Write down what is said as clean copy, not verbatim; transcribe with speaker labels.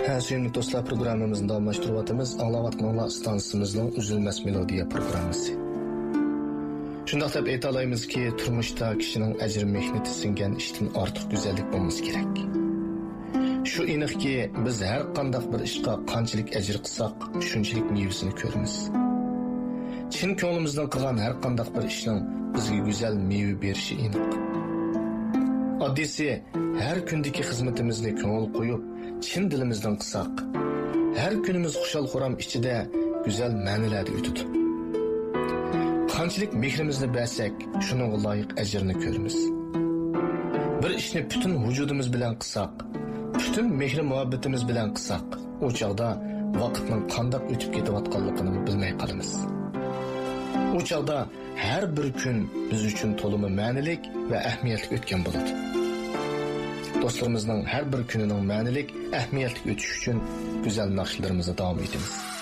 Speaker 1: Suyumli do'stlar, programmamizni davomlashtiryapmiz. Anglayotganlar stansimizning uzilmas melodiya programmasi. Shundoq deb ayta olamizki, turmushda kishining ajr mehnati singan ishdan ortiq go'zallik bo'lmasa kerak. Shu aniqki, biz har qanday bir ishga qanchalik ajr qilsak, shunchalik mevasini ko'ramiz. Chin ko'nglimizdan qilgan har qanday bir ishning bizga go'zal meva berishi aniq. Oddiysi, har kundagi xizmatimizni ko'ngil qo'yib, chin dilimizdan qilsak, har kunimiz xushal-xuram ichida go'zal ma'nolarda o'tadi. Qanchalik mehrimizni bersak, shuningga loyiq ajrni ko'ramiz. Bir ishni butun vujudimiz bilan qilsak, butun mehr muhabbatimiz bilan qilsak, o chaqda vaqtning qanday o'tib ketayotganligini bilmay qolamiz. O chaqda har bir kun biz uchun to'limi ma'nilik va ahamiyatli o'tgan bo'ladi. Do'stlarimizning har bir kunining ma'nilik, ahamiyatli o'tishi uchun go'zal naqshlarimizni davom etamiz.